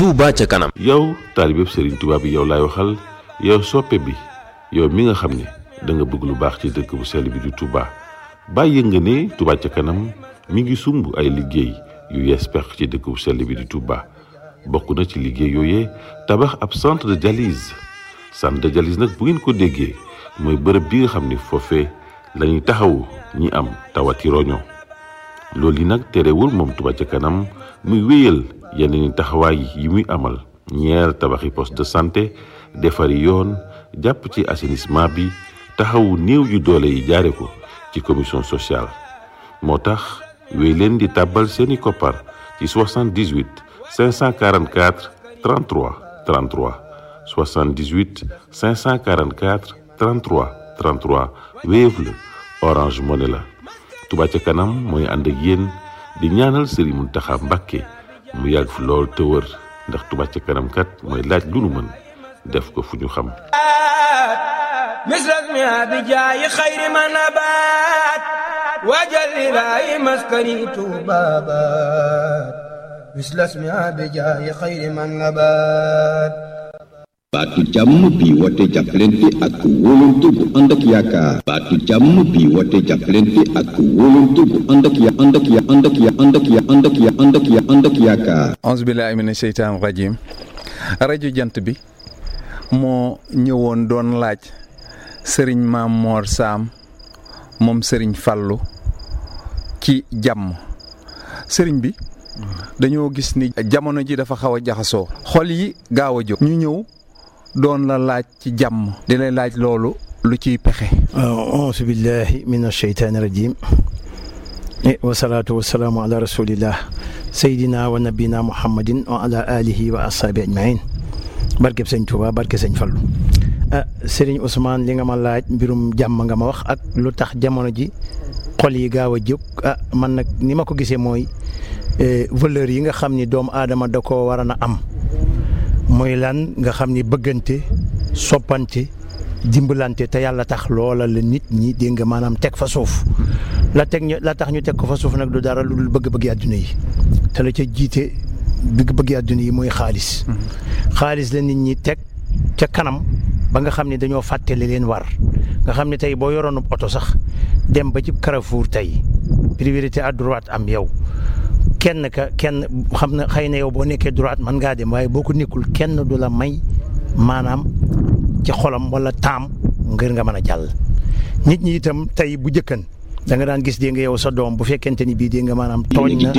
Touba ca kanam. yow taalibe Serigne Touba bi yow laay waxal yow soppe bi yow mi nga xam ne da nga bëgg lu baax ci dëkk bu sell bi di Touba bàyyi nga ne Touba ca kanam mi ngi sumb ay liggéey yu yees peq ci dëkk bu sell bi di Touba bokk na ci liggéey yooyee tabax ab centre de dialyse nag bu ngeen ko déggee mooy bërëb bi nga xam ne foofee la ñuy taxawu ñi am tawati roño loolu yi nag terewul moom Touba ca kanam muy wéyal yeneen taxawaay yi muy amal ñeer tabaxi poste de santé defari yoon jàpp ci assainissement bi taxawu néew yu doole yi jaare ko ci commission sociale moo tax wéy leen di tàbbal seeni koppar ci 78 544 33 33 78 544 33 33 Wave la Orange Money la Touba ca kanam mooy ànd ak yéen di ñaanal Serigne Mountakha Mbacké mu yàgg fi lool te wër ndax Touba ca kanam kat mooy laaj lu nu mën def ko fu ñu xam misras mi abijaayi xayri ma nabaat wajal ilaahi maskani tuubaabaat misras mi abijaayi xayri ma nabaat baatu jàmm bi woote jàppalante ak wóolante bu ànd ak yaakaar baatu jàmm bi woote jàppalante ak wóolante bu ànd ak yaakaar auzu billaahi mina sheytaani rajiim rajo jant bi moo ñëwoon doon laaj sëriñ Maam Moor Saam moom sëriñ Fallu ci jàmm sëriñ bi dañoo gis ni jamono ji dafa xaw a jaxasoo xol yi gaaw a jóg ñu ñëw doon la laaj ci jàmm di lay laaj loolu lu ciy pexe. auzu billahi min asheytaani rajim wasalaatu wasalaamu ala rasulillah saydina wa nabina muhammadin wa ala alihi wa ashaabi ajmain barkeb sëñ Tuuba barke sëñ Fallu Sëriñ Ousmane li nga ma laaj mbirum jàmm nga ma wax ak lu tax jamono ji xol yi gaaw a jóg man nag ni ma ko gisee mooy valeur yi nga xam ni doomu aadama da koo war a am mooy lan nga xam ni bëggante soppante dimbalante te yàlla tax loola la nit ñi dégg nga maanaam teg fa suuf la tax ñu teg ko fa suuf nag du dara lu dul bëgg-bëggi àdduna yi te la ca jiite bëgg-bëggi àdduna yi mooy xaalis xaalis la nit ñi teg ca kanam ba nga xam ne dañoo fàttali leen war nga xam ne tey boo yoroon oto sax dem ba ci Carrefour tey priorité à droite am yow kenn xam na xëy na yow boo nekkee droite mën ngaa dem waaye boo ko nekkul kenn du la may maanaam ci xolam wala taam ngir nga mën a jàll nit ñi itam tey bu jëkkan da nga daan gis dégg nga yow sa doom bu fekkente ni bii dégg nga maanaam tooñ na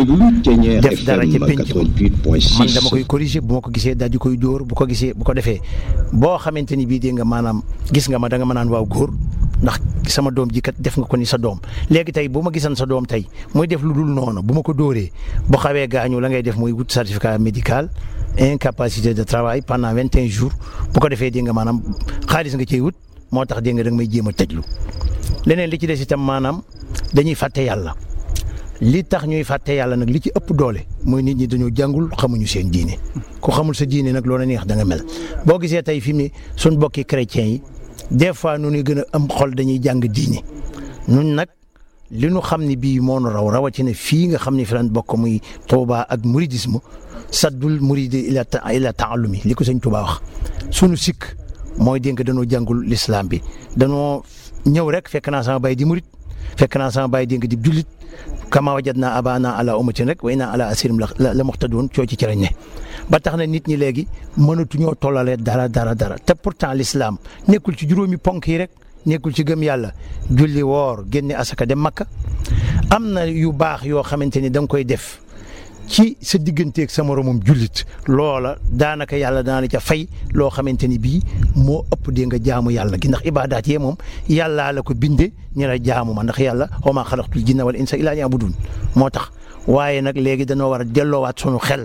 def dara ca penc man dama koy corriger bu ma ko gisee daal di koy dóor bu ko defee boo xamante ni bii dégg nga maanaam gis nga ma da nga ma naan waaw góor ndax sama doom ji kat def nga ko ni sa doom léegi tey bu ma gisan sa doom tey muy def lu dul noonu bu ma ko dóoree bu xawee gaañu la ngay def muy wut certificat médical incapacité de travail pendant 21 jours bu ko defee dégg nga maanaam xaalis nga ciy wut moo tax dégg nga da nga may jéem a tëjlu leneen li ci des itam maanaam dañuy fàtte yàlla li tax ñuy fàtte yàlla nag li ci ëpp doole mooy nit ñi dañoo jàngul xamuñu seen diine ku xamul sa diine nag loola neex da nga mel boo gisee tey fi mu ne suñ bokki chrétiens yi des fois nu ñuy gën a am xol dañuy jàng diine nun nag li nu xam ne bii moo nu rawatina fii nga xam ne fi lan bokk muy Touba ak mouridisme saddul muridi ila taallumi li ko sëñ Touba wax sunu sikk mooy dégg nga dañoo jàngul l'islam bi dañoo ñëw rek fekk naa sama baay di murit fekk naa sama baay dégg nga di jullit kama wajadna abana ala ummatin rek wa inna ala asirim la muqtadun coo ci lañ ne ba tax na nit ñi léegi mënatuñoo tollale dara te pourtant l'islam nekkul ci juróomi ponk yi rek nekkul ci gëm yàlla julli woor génne asaka dem makka am na yu baax yoo xamante ni da nga koy def ci sa digganteeg sa moromam jullit loola daanaka yàlla dana la ca fay loo xamante ni bii moo ëpp dee nga jaamu yàlla gi ndax ibaadaat yee moom yàllaa la ko binde ñu la jaamu ma ndax yàlla wa maa xalaqtul jinna wal insa illaa liya'buduun moo tax waaye nag léegi dañoo war a delloowaat sunu xel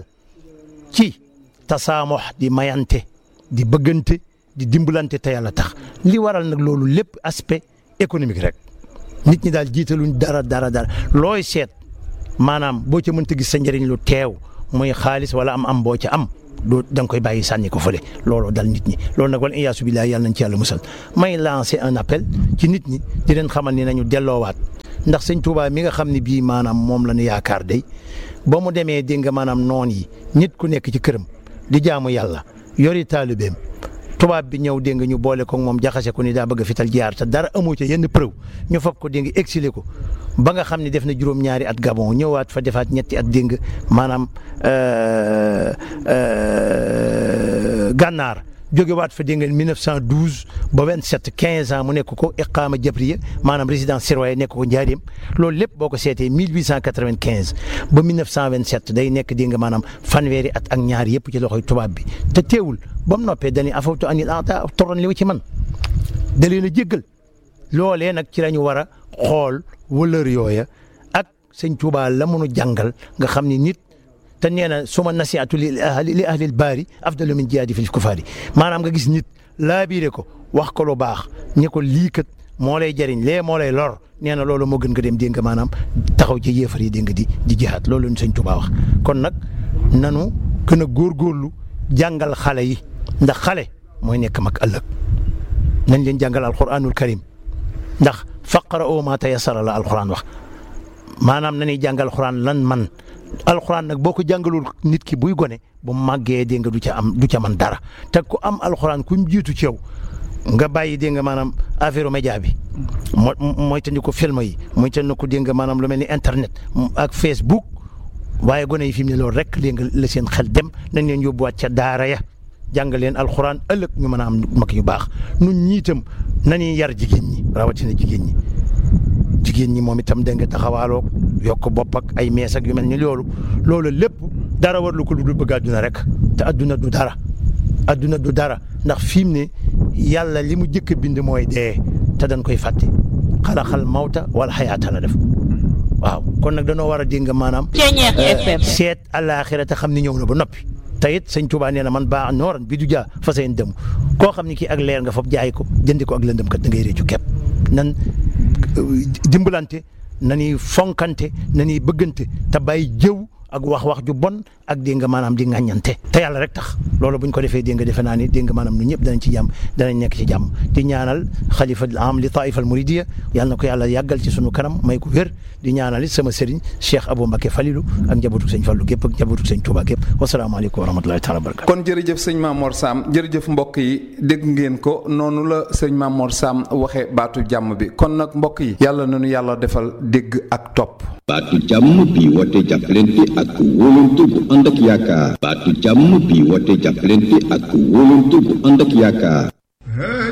ci tasaamox di mayante di bëggante di dimbalante te yàlla tax li waral nag loolu lépp aspect économique rek nit ñi daal jiitaluñ dara looy seet maanaam boo ca mënta gis sa njëriñ lu teew muy xaalis wala am boo ca am doo da nga koy bàyyi sànni ko fële looloo dal nit ñi loolu nag wala iyaasu billaahi yàlla nañ ci yàlla musal may lancer un appel ci nit ñi di leen xamal ni nañu delloowaat ndax sëñ Touba mi nga xam ne bii maanaam moom la ñu yaakaar day ba mu demee dégg nga maanaam noon yi nit ku nekk ci këram di jaamu yàlla yori taalibeem tubaab bi ñëw dégg nga ñu boole ko moom jaxase ko ni daa bëgg a fital jiyaar te dara amoo ca yenn preuve ñu fab ko dégg nga exilé ko ba nga xam ne def na juróom-ñaari at Gabon ñëwaat fa defaat ñetti at dégg nga maanaam gànnaar jógewaat fa dégg nga 1912 ba 27 15 ans mu nekk ko iqaama jabriya maanaam résidence surveillée nekk ko njaareem loolu lépp boo ko seetee 1895 ba 1927 day nekk dégg nga maanaam fanweeri at ak ñaar yëpp ci loxoy tubaab bi te teewul ba mu noppee dañuy afawtu anil ata toron li ci man da leen a jéggal loolee nag ci la ñu war a xool wëlër yooya ak sëñ Tuubaa la mënu jàngal nga xam ni nit te nee na suma nasiatu li ahlil baari afdalu min jihaadi fil kufaari maanaam nga gis nit laabiire ko wax ko lu baax ñi ko lii kat moo lay jëriñ lee moo lay lor nee na loolu moo gën nga dem dégg nga maanaam taxaw ci yéefar yi dégg nga di jihaad loolu sëñ Tuubaa wax kon nag nanu gën a góorgóorlu jàngal xale yi ndax xale mooy nekk mag ëllëg nañ leen jàngal alquranul karim ndax faqra'u maa tayassara la alquran wax maanaam nañuy jàngal alquran lan man alxuraan nag boo ko jàngalul nit ki buy gone bu màggee dégg nga du ca man dara te ku am alxuraan ku mu jiitu ci yow nga bàyyi dégg nga maanaam affaire média bi mooy tandi ko film yi mooy tandi ko dégg nga maanaam lu mel ni internet ak Facebook waaye gone yi fi mu ne loolu rek dégg nga la seen xel dem nañ leen yóbbuwaat ca daara ya jàngal leen alxuraan ëllëg ñu mën a am mag yu baax nun ñiitam nañuy yar jigéen ñi rawatina jigéen ñi moom itam da nga taxawaaloo yokk bopp ak ay mees ak yu mel ni loolu lépp dara war lu ko lu bëgg àdduna rek te àdduna du dara ndax fi mu ne yàlla li mu jëkk a bind mooy dee te dañ koy fàtte xalaxal mawta wala xayaata la def waaw kon nag danoo war a dégg maanaam seet àllaaxira te xam ni ñëw na ba noppi te it sëñ Tuubaa nee na man baa nooran bi du jaa fa seen dem koo xam ni kii ak leer nga foofu jaay ko jëndi ko ak lëndëm kat da ngay réccu képp nan dimbalante nañuy fonkante nañuy bëggante te bàyyi jëw ak wax ju bon ak dégg nga maanaam di ŋàññante te yàlla rek tax loolu buñ ko defee dégg nga defe naa ni dégg nga maanaam ñun ñëpp danañ ci jàmm danañ nekk ci jàmm di ñaanal xalifa am li taifa al muridiya yàlla na ko yàlla yàggal ci sunu kanam may ko wér di ñaanal it sama sëriñ Cheikh Abou Mbacké Falilou ak njabootu sëñ Fallou gépp ak njabootu sëñ Touba gépp wasalaamaaleykum wa rahmatulahi taala wa barakatu kon jërëjëf sëñ Mamor Sam jërëjëf mbokk yi dégg ngeen ko noonu la sëñ Mamor Sam waxee baatu jàmm bi kon nag mbokk yi yàlla nañu yàlla defal dégg ak topp baatu jàmm bi woote jàppalante ak wóolante bu ànd ak yaakaar baatu jàmm bi woote jàppalante ak wóolante bu ànd ak yaakaar